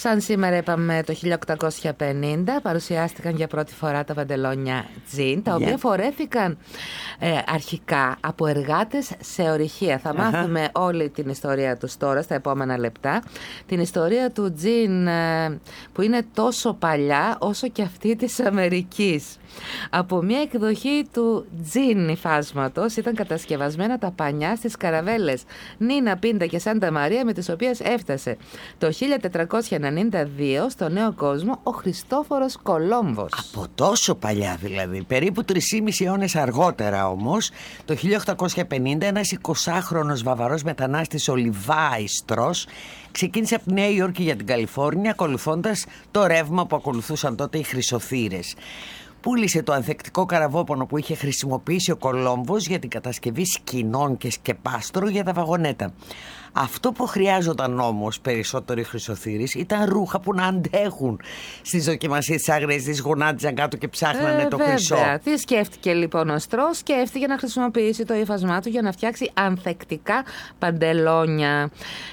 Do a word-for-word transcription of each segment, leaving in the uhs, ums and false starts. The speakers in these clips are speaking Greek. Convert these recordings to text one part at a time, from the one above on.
Σαν σήμερα είπαμε το χίλια οκτακόσια πενήντα παρουσιάστηκαν για πρώτη φορά τα παντελόνια τζιν, τα οποία yeah. φορέθηκαν ε, αρχικά από εργάτες σε ορυχεία. Θα uh-huh. μάθουμε όλη την ιστορία τους τώρα στα επόμενα λεπτά. Την ιστορία του τζιν ε, που είναι τόσο παλιά όσο και αυτή της Αμερικής. Από μια εκδοχή του τζιν υφάσματος ήταν κατασκευασμένα τα πανιά στις καραβέλες Νίνα, Πίντα και Σάντα Μαρία, με τις οποίες έφτασε το χίλια τετρακόσια ενενήντα δύο στο Νέο Κόσμο ο Χριστόφορος Κολόμβος. Από τόσο παλιά δηλαδή, περίπου τρεις και μισό αιώνες αργότερα όμως, το χίλια οκτακόσια πενήντα ένας εικοσάχρονος Βαβαρός μετανάστης, ο Λιβάι Στρος, ξεκίνησε από τη Νέα Υόρκη για την Καλιφόρνια, ακολουθώντας το ρεύμα που ακολουθούσαν τότε οι χρυσοθύρες. Πούλησε το ανθεκτικό καραβόπονο που είχε χρησιμοποιήσει ο Κολόμβος για την κατασκευή σκηνών και σκεπάστρου για τα βαγονέτα. Αυτό που χρειάζονταν όμως περισσότερο οι χρυσοθύρες ήταν ρούχα που να αντέχουν. Στις δοκιμασίες της άγριας τις γονάτιζαν κάτω και ψάχνανε ε, το βέβαια. χρυσό. Τι σκέφτηκε λοιπόν ο Στρος? Σκέφτηκε να χρησιμοποιήσει το ύφασμά του για να φτιάξει ανθεκτικά παντελόνια.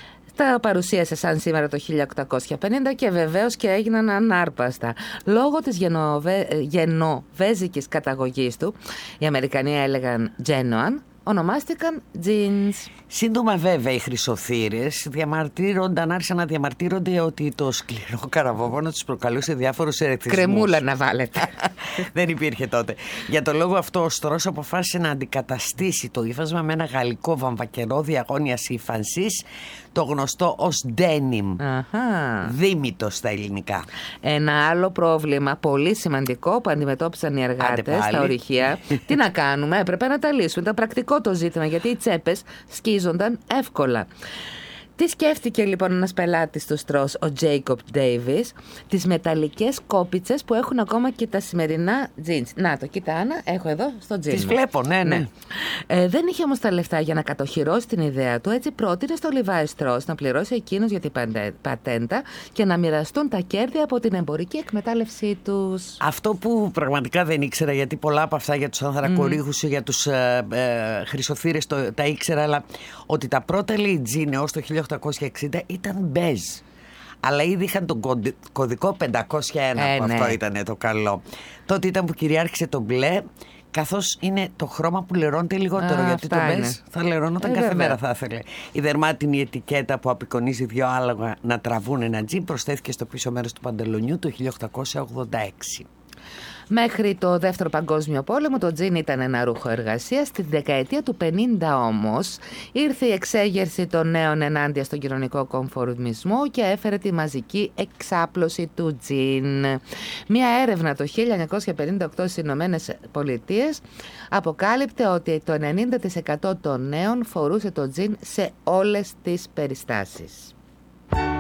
Τα παρουσίασε σαν σήμερα το χίλια οκτακόσια πενήντα και βεβαίως και έγιναν ανάρπαστα. Λόγω της γενοβε... γενοβέζικης καταγωγής του, οι Αμερικανοί έλεγαν Genoan, ονομάστηκαν jeans. Σύντομα βέβαια οι χρυσοθύρες διαμαρτύρονταν, άρχισαν να διαμαρτύρονται ότι το σκληρό καραβόπονο τους προκαλούσε διάφορους ερεθισμούς. Κρεμούλα να βάλετε. Δεν υπήρχε τότε. Για το λόγο αυτό ο Στρος αποφάσισε να αντικαταστήσει το ύφασμα με ένα γαλλικό βαμβακερό διαγώνιας ύφανσης, το γνωστό ως denim. Αχα. Δίμητο στα ελληνικά. Ένα άλλο πρόβλημα πολύ σημαντικό που αντιμετώπισαν οι εργάτες στα ορυχεία. Τι να κάνουμε, έπρεπε να τα λύσουν. Ήταν πρακτικό το ζήτημα, γιατί οι τσέπες σκίζονταν εύκολα. Τι σκέφτηκε λοιπόν ένας πελάτης του Στρος, ο Τζέικοπ Ντέιβις? Τις μεταλλικές κόπιτσες που έχουν ακόμα και τα σημερινά jeans. Να το, κοίτα Άννα, έχω εδώ στο jeans. Τις βλέπω, ναι, ναι. ναι. Ε, δεν είχε όμως τα λεφτά για να κατοχυρώσει την ιδέα του, έτσι πρότεινε στο Λιβάι Στρος να πληρώσει εκείνος για την πατέντα και να μοιραστούν τα κέρδη από την εμπορική εκμετάλλευσή τους. Αυτό που πραγματικά δεν ήξερα, γιατί πολλά από αυτά για τους ανθρακορίχους, mm. για τους ε, ε, χρυσοθύρες το, τα ήξερα, αλλά ότι τα πρώτα λέει jean έως το χίλια οκτακόσια εξήντα ήταν μπέζ. Αλλά ήδη είχαν τον κωδικό πεντακόσια ένα, ε, που ναι. αυτό ήταν το καλό. Τότε ήταν που κυριάρχησε το μπλε, καθώς είναι το χρώμα που λερώνεται λιγότερο. Α, γιατί το μπέζ θα λερώνονταν ε, κάθε βέβαια. μέρα, θα ήθελε. Η δερμάτινη ετικέτα που απεικονίζει δύο άλογα να τραβούν ένα τζιν προσθέθηκε στο πίσω μέρος του παντελονιού το χίλια οκτακόσια ογδόντα έξι. Μέχρι το Δεύτερο Παγκόσμιο Πόλεμο το τζιν ήταν ένα ρούχο εργασίας. Στη δεκαετία του πενήντα όμως ήρθε η εξέγερση των νέων ενάντια στον κοινωνικό κομφορμισμό και έφερε τη μαζική εξάπλωση του τζιν. Μια έρευνα το χίλια εννιακόσια πενήντα οκτώ στις Ηνωμένες Πολιτείες αποκάλυπτε ότι το ενενήντα τοις εκατό των νέων φορούσε το τζιν σε όλες τις περιστάσεις.